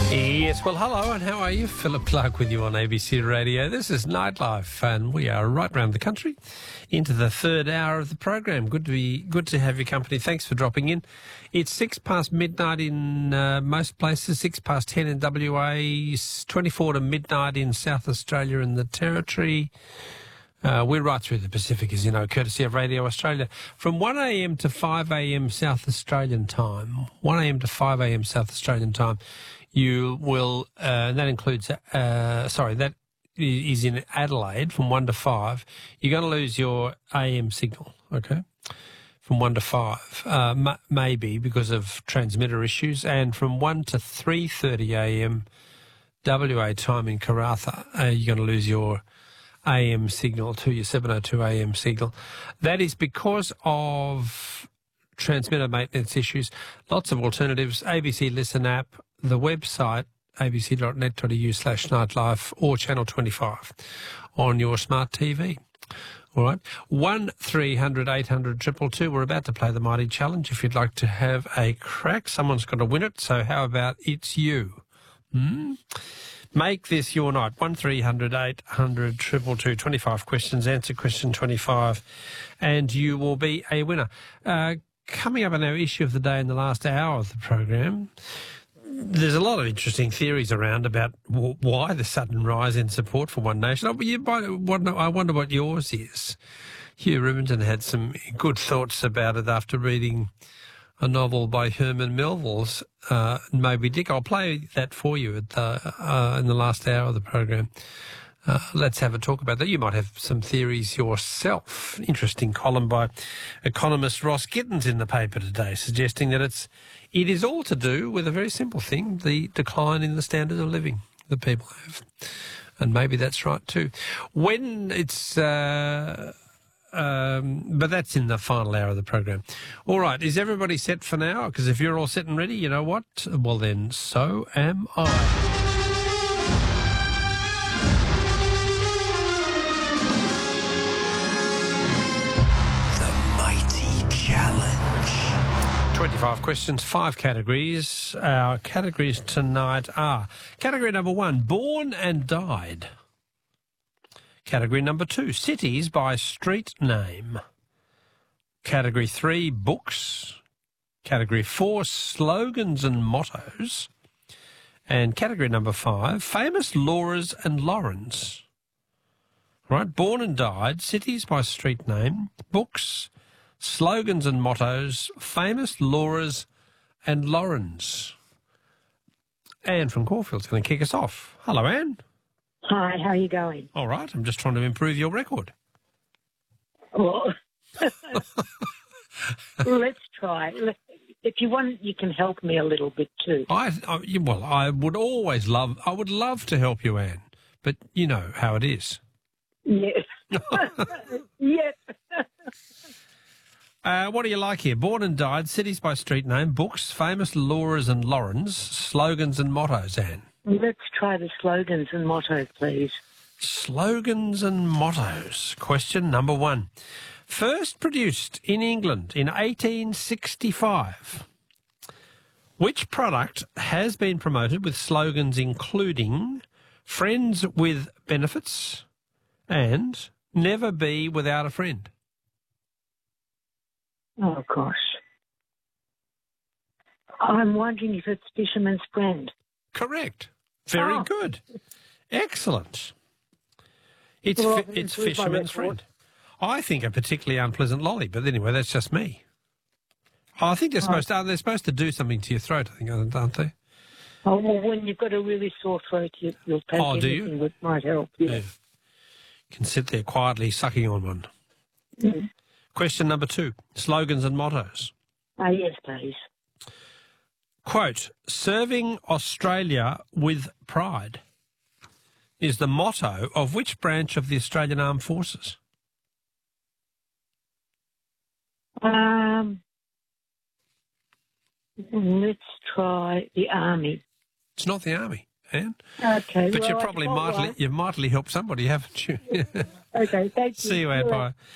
Yes, well, hello, and how are you? Philip Clark with you on ABC Radio. This is Nightlife, and we are right around the country into the third hour of the program. Good to have your company. Thanks for dropping in. It's 6 past midnight in most places, 6 past 10 in WA, 24 to midnight in South Australia and the Territory. We're right through the Pacific, as you know, courtesy of Radio Australia. From 1 a.m. to 5 a.m. South Australian time, 1 a.m. to 5 a.m. South Australian time, you will, that includes, that is in Adelaide from 1 to 5. You're going to lose your AM signal, okay, from 1 to 5, maybe because of transmitter issues. And from 1 to 3:30 a.m. WA time in Karratha, you're going to lose your AM signal to your 702 AM signal. That is because of transmitter maintenance issues. Lots of alternatives, ABC Listen app, the website, abc.net.au/nightlife, or Channel 25 on your smart TV. All right. 1300 800 222. We're about to play the Mighty Challenge. If you'd like to have a crack, someone's got to win it. So how about it's you? Make this your night. 1300 800 222. 25 questions. Answer question 25, and you will be a winner. Coming up on our issue of the day in the last hour of the program, there's a lot of interesting theories around about why the sudden rise in support for One Nation. I wonder what yours is. Hugh Riminton had some good thoughts about it after reading a novel by Herman Melville's Moby Dick. I'll play that for you in the last hour of the program. Let's have a talk about that. You might have some theories yourself. Interesting column by economist Ross Gittins in the paper today, suggesting that it is all to do with a very simple thing, the decline in the standard of living that people have. And maybe that's right too. When it's... but that's in the final hour of the program. All right, is everybody set for now? Because if you're all set and ready, you know what? Well then, so am I. The Mighty Challenge. 25 questions, 5 categories. Our categories tonight are: category number 1, born and died. Category number 2, cities by street name. Category 3, books. Category 4, slogans and mottos. And category number 5, famous Lauras and Laurens. Right, born and died, cities by street name, books, slogans and mottos, famous Lauras and Laurens. Anne from Caulfield's going to kick us off. Hello, Anne. Hi, how are you going? All right, I'm just trying to improve your record. Well, let's try. If you want, you can help me a little bit too. I would love to help you, Anne, but you know how it is. Yes. Yes. What do you like here? Born and died, cities by street name, books, famous Lauras and Laurens, slogans and mottos, Anne. Let's try the slogans and mottos, please. Slogans and mottos. Question number 1. First produced in England in 1865. Which product has been promoted with slogans including friends with benefits and never be without a friend? Oh, gosh. I'm wondering if it's Fisherman's Friend. Correct. Very good. Excellent. It's Fisherman's Friend. I think a particularly unpleasant lolly, but anyway, that's just me. I think they're supposed to do something to your throat, I think, aren't they? Oh, well, when you've got a really sore throat, you'll take anything that might help. Yeah. You can sit there quietly sucking on one. Mm. Question number 2, slogans and mottos. Yes, please. Quote, serving Australia with pride is the motto of which branch of the Australian Armed Forces? Let's try the Army. It's not the Army, Anne. Okay. But you've mightily helped somebody, haven't you? Okay, thank you. See you, Anne. Bye.